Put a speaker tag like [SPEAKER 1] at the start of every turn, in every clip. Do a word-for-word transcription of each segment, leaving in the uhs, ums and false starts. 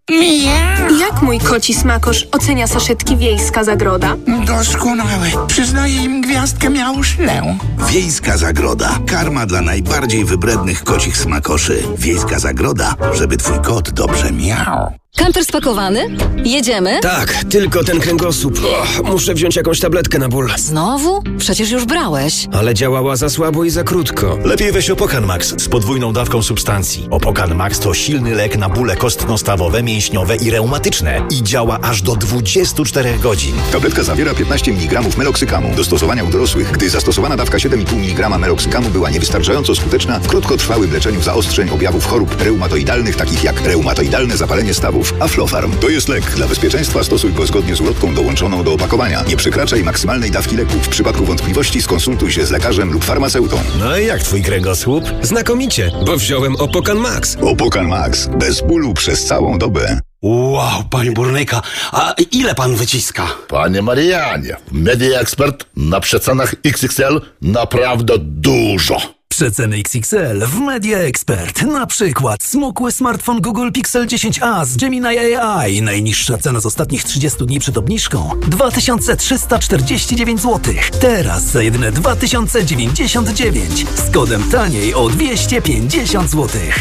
[SPEAKER 1] Miau.
[SPEAKER 2] Jak mój koci smakosz ocenia saszetki Wiejska Zagroda?
[SPEAKER 1] Doskonałe. Przyznaję im gwiazdkę miał szlę.
[SPEAKER 3] Wiejska Zagroda. Karma dla najbardziej wybrednych kocich smakoszy. Wiejska Zagroda, żeby twój kot dobrze miał.
[SPEAKER 4] Kamper spakowany? Jedziemy?
[SPEAKER 5] Tak, tylko ten kręgosłup. Och, muszę wziąć jakąś tabletkę na ból.
[SPEAKER 4] Znowu? Przecież już brałeś.
[SPEAKER 5] Ale działała za słabo i za krótko.
[SPEAKER 6] Lepiej weź Opokan Max z podwójną dawką substancji. Opokan Max to silny lek na bóle kostno-stawowe, mięśniowe i reumatyczne i działa aż do dwudziestu czterech godzin.
[SPEAKER 7] Tabletka zawiera piętnaście miligramów meloksykamu. Do stosowania u dorosłych, gdy zastosowana dawka siedem i pół miligrama meloksykamu była niewystarczająco skuteczna w krótkotrwałym leczeniu zaostrzeń objawów chorób reumatoidalnych, takich jak reumatoidalne zapalenie stawów. Aflofarm to jest lek. Dla bezpieczeństwa stosuj go zgodnie z ulotką dołączoną do opakowania. Nie przekraczaj maksymalnej dawki leku. W przypadku wątpliwości skonsultuj się z lekarzem lub farmaceutą.
[SPEAKER 6] No i jak twój kręgosłup?
[SPEAKER 5] Znakomicie, bo wziąłem Opokan Max.
[SPEAKER 7] Opokan Max. Bez bólu przez całą dobę.
[SPEAKER 8] Wow, panie burnyka, a ile pan wyciska?
[SPEAKER 9] Panie Marianie, Media Expert na przecenach X X L naprawdę dużo.
[SPEAKER 10] Przeceny X X L w Media Expert. Na przykład smukły smartfon Google Pixel dziesięć a z Gemini A I. Najniższa cena z ostatnich trzydziestu dni przed obniżką dwa tysiące trzysta czterdzieści dziewięć złotych. Teraz za jedyne dwa tysiące dziewięćdziesiąt dziewięć. Z kodem taniej o dwieście pięćdziesiąt złotych.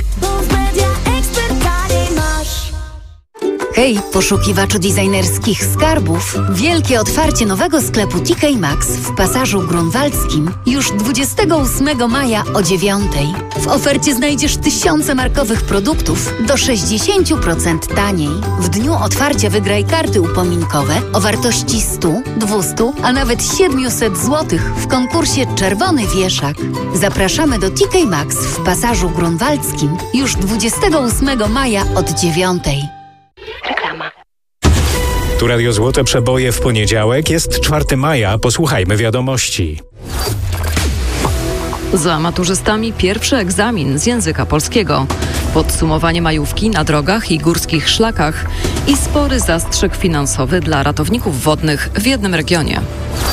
[SPEAKER 11] Hej, poszukiwaczu designerskich skarbów! Wielkie otwarcie nowego sklepu T K Maxx w Pasażu Grunwaldzkim już dwudziestego ósmego maja o dziewiątej. W ofercie znajdziesz tysiące markowych produktów do sześćdziesiąt procent taniej. W dniu otwarcia wygraj karty upominkowe o wartości sto, dwieście, a nawet siedemset złotych w konkursie Czerwony Wieszak. Zapraszamy do T K Maxx w Pasażu Grunwaldzkim już dwudziestego ósmego maja od dziewiątej.
[SPEAKER 12] Reklama. Tu Radio Złote Przeboje w poniedziałek. Jest czwartego maja. Posłuchajmy wiadomości.
[SPEAKER 13] Za maturzystami pierwszy egzamin z języka polskiego. Podsumowanie majówki na drogach i górskich szlakach i spory zastrzyk finansowy dla ratowników wodnych w jednym regionie.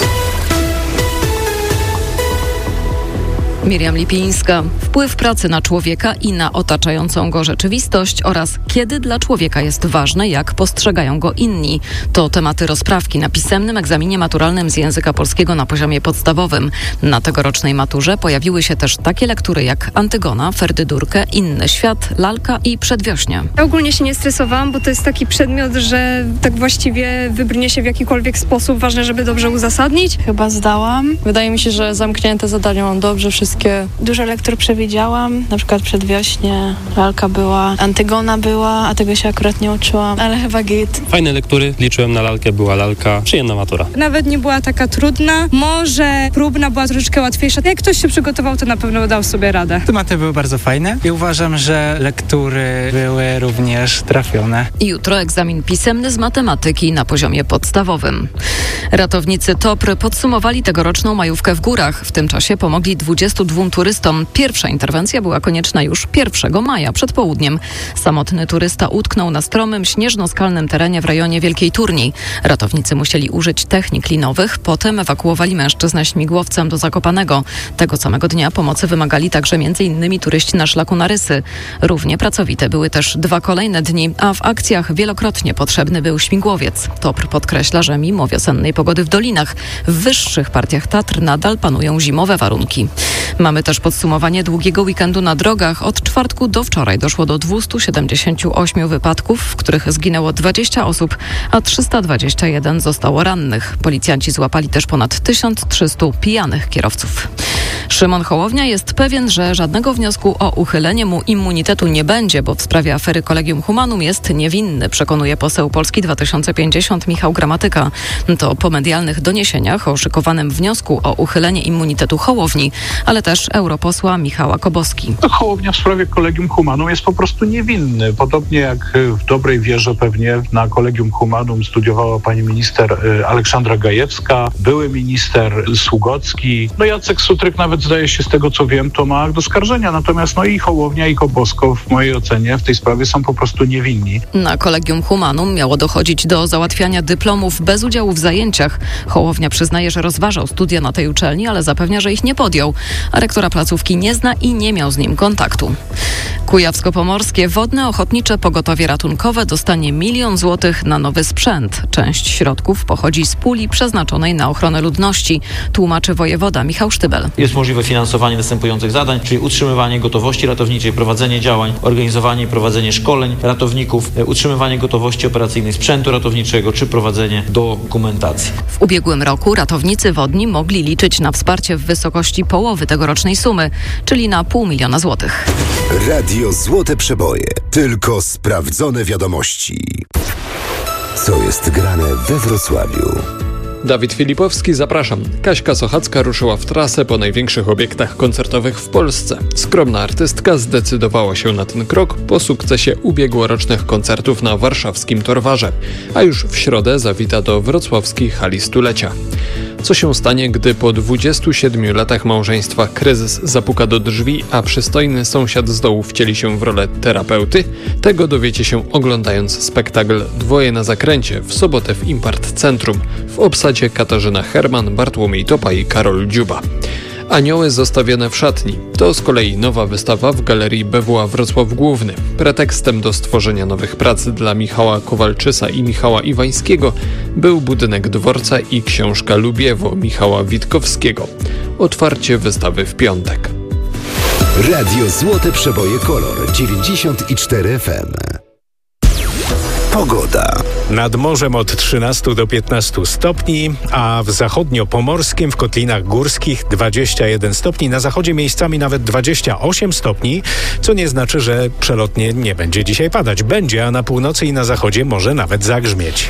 [SPEAKER 13] Miriam Lipińska. Wpływ pracy na człowieka i na otaczającą go rzeczywistość oraz kiedy dla człowieka jest ważne, jak postrzegają go inni. To tematy rozprawki na pisemnym egzaminie maturalnym z języka polskiego na poziomie podstawowym. Na tegorocznej maturze pojawiły się też takie lektury jak Antygona, Ferdydurkę, Inny świat, Lalka i Przedwiośnie.
[SPEAKER 14] Ja ogólnie się nie stresowałam, bo to jest taki przedmiot, że tak właściwie wybrnie się w jakikolwiek sposób. Ważne, żeby dobrze uzasadnić.
[SPEAKER 15] Chyba zdałam. Wydaje mi się, że zamknięte zadania mam dobrze wszystkie. Dużo lektur przewidziałam, na przykład Przedwiośnie, Lalka była, Antygona była, a tego się akurat nie uczyłam, ale chyba git.
[SPEAKER 16] Fajne lektury, liczyłem na Lalkę, była Lalka, przyjemna matura.
[SPEAKER 14] Nawet nie była taka trudna, może próbna była troszeczkę łatwiejsza. Jak ktoś się przygotował, to na pewno dał sobie radę.
[SPEAKER 17] Tematy były bardzo fajne i uważam, że lektury były również trafione.
[SPEAKER 13] Jutro egzamin pisemny z matematyki na poziomie podstawowym. Ratownicy T O P R podsumowali tegoroczną majówkę w górach. W tym czasie pomogli dwudziestu dwóm turystom. Pierwsza interwencja była konieczna już pierwszego maja przed południem. Samotny turysta utknął na stromym, śnieżno-skalnym terenie w rejonie Wielkiej Turni. Ratownicy musieli użyć technik linowych, potem ewakuowali mężczyznę śmigłowcem do Zakopanego. Tego samego dnia pomocy wymagali także m.in. turyści na szlaku na Rysy. Równie pracowite były też dwa kolejne dni, a w akcjach wielokrotnie potrzebny był śmigłowiec. T O P R podkreśla, że mimo wiosennej pogody w dolinach, w wyższych partiach Tatr nadal panują zimowe warunki. Mamy też podsumowanie długiego weekendu na drogach. Od czwartku do wczoraj doszło do dwieście siedemdziesiąt osiem wypadków, w których zginęło dwadzieścia osób, a trzysta dwadzieścia jeden zostało rannych. Policjanci złapali też ponad tysiąc trzysta pijanych kierowców. Szymon Hołownia jest pewien, że żadnego wniosku o uchylenie mu immunitetu nie będzie, bo w sprawie afery Collegium Humanum jest niewinny, przekonuje poseł Polski dwa tysiące pięćdziesiąt Michał Gramatyka. To po medialnych doniesieniach o szykowanym wniosku o uchylenie immunitetu Hołowni, ale też europosła Michała Koboski.
[SPEAKER 18] Hołownia w sprawie Collegium Humanum jest po prostu niewinny. Podobnie jak w dobrej wierze pewnie na Collegium Humanum studiowała pani minister Aleksandra Gajewska, były minister Sługocki. No Jacek Sutryk nawet nawet zdaje się, z tego co wiem, to ma akt do oskarżenia. Natomiast no i Hołownia, i Kobosko w mojej ocenie w tej sprawie są po prostu niewinni.
[SPEAKER 13] Na Collegium Humanum miało dochodzić do załatwiania dyplomów bez udziału w zajęciach. Hołownia przyznaje, że rozważał studia na tej uczelni, ale zapewnia, że ich nie podjął. A rektora placówki nie zna i nie miał z nim kontaktu. Kujawsko-Pomorskie Wodne Ochotnicze Pogotowie Ratunkowe dostanie milion złotych na nowy sprzęt. Część środków pochodzi z puli przeznaczonej na ochronę ludności, tłumaczy wojewoda Michał Sztybel.
[SPEAKER 19] Jest możliwe finansowanie następujących zadań, czyli utrzymywanie gotowości ratowniczej, prowadzenie działań, organizowanie i prowadzenie szkoleń ratowników, utrzymywanie gotowości operacyjnej sprzętu ratowniczego czy prowadzenie dokumentacji.
[SPEAKER 13] W ubiegłym roku ratownicy wodni mogli liczyć na wsparcie w wysokości połowy tegorocznej sumy, czyli na pół miliona złotych.
[SPEAKER 20] Radio Złote Przeboje. Tylko sprawdzone wiadomości. Co jest grane we Wrocławiu?
[SPEAKER 21] Dawid Filipowski, zapraszam. Kaśka Sochacka ruszyła w trasę po największych obiektach koncertowych w Polsce. Skromna artystka zdecydowała się na ten krok po sukcesie ubiegłorocznych koncertów na warszawskim Torwarze, a już w środę zawita do wrocławskiej hali stulecia. Co się stanie, gdy po dwudziestu siedmiu latach małżeństwa kryzys zapuka do drzwi, a przystojny sąsiad z dołu wcieli się w rolę terapeuty? Tego dowiecie się oglądając spektakl Dwoje na zakręcie w sobotę w Impart Centrum. W obsadzie Katarzyna Herman, Bartłomiej Topa i Karol Dziuba. Anioły zostawione w szatni. To z kolei nowa wystawa w Galerii B W A Wrocław Główny. Pretekstem do stworzenia nowych prac dla Michała Kowalczysa i Michała Iwańskiego był budynek dworca i książka Lubiewo Michała Witkowskiego. Otwarcie wystawy w piątek.
[SPEAKER 20] Radio Złote Przeboje Kolor dziewięćdziesiąt cztery F M. Pogoda.
[SPEAKER 12] Nad morzem od trzynastu do piętnastu stopni, a w zachodnio-pomorskim, w Kotlinach Górskich dwadzieścia jeden stopni, na zachodzie miejscami nawet dwadzieścia osiem stopni, co nie znaczy, że przelotnie nie będzie dzisiaj padać. Będzie, a na północy i na zachodzie może nawet zagrzmieć.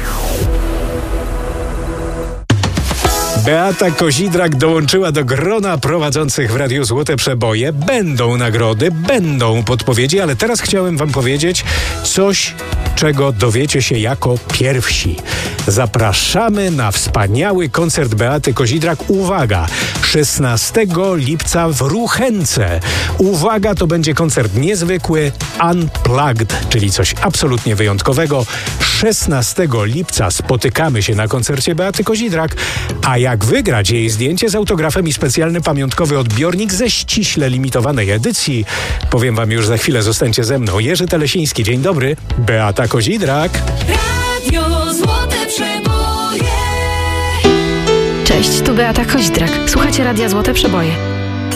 [SPEAKER 12] Beata Kozidrak dołączyła do grona prowadzących w Radiu Złote Przeboje. Będą nagrody, będą podpowiedzi, ale teraz chciałem wam powiedzieć coś, czego dowiecie się jako pierwsi. Zapraszamy na wspaniały koncert Beaty Kozidrak. Uwaga! szesnastego lipca w Ruchence. Uwaga, to będzie koncert niezwykły, unplugged, czyli coś absolutnie wyjątkowego. szesnastego lipca spotykamy się na koncercie Beaty Kozidrak, a jak wygrać jej zdjęcie z autografem i specjalny pamiątkowy odbiornik ze ściśle limitowanej edycji, powiem wam już za chwilę, zostańcie ze mną. Jerzy Telesiński, dzień dobry. Beata Kozidrak.
[SPEAKER 22] Radio Złote Przeboje.
[SPEAKER 2] Cześć, tu Beata Kozidrak. Słuchacie Radia Złote Przeboje.